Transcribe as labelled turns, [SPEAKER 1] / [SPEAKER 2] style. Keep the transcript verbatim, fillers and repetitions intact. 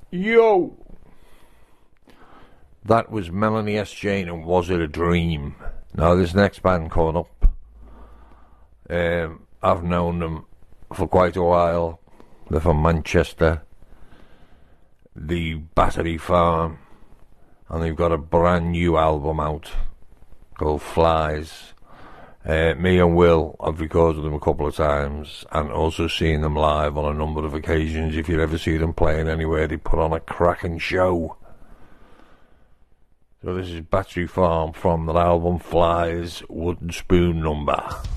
[SPEAKER 1] Yo! That was Melanie S. Jane and Was It a Dream? Now, this next band coming up, um, I've known them for quite a while. They're from Manchester, the Battery Farm, and they've got a brand new album out called Flies. Uh, me and Will have recorded them a couple of times and also seen them live on a number of occasions. If you ever see them playing anywhere, they put on a cracking show. So this is Battery Farm from their album Flies, Wooden Spoon Number.